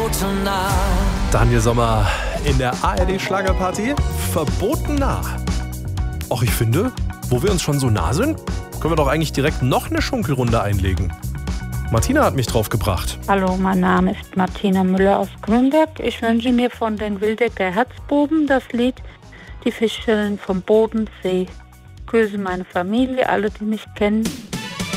Daniel Sommer in der ARD-Schlagerparty. Verboten nah. Och, ich finde, wo wir uns schon so nah sind, können wir doch eigentlich direkt noch eine Schunkelrunde einlegen. Martina hat mich drauf gebracht. Hallo, mein Name ist Martina Müller aus Grünberg. Ich wünsche mir von den Wildecker Herzbuben das Lied Die Fischchen vom Bodensee. Grüße meine Familie, alle, die mich kennen.